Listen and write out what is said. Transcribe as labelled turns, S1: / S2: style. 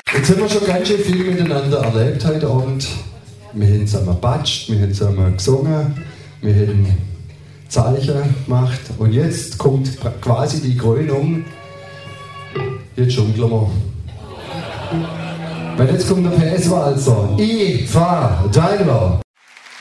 S1: Jetzt haben wir schon ganz schön viel miteinander erlebt heute Abend. Wir haben zusammen gepatscht, wir haben zusammen gesungen, wir haben Zeichen gemacht und jetzt kommt quasi die Krönung. Jetzt schunkeln wir. Weil jetzt kommt der PS-Walzer. I, Fa, Daimler.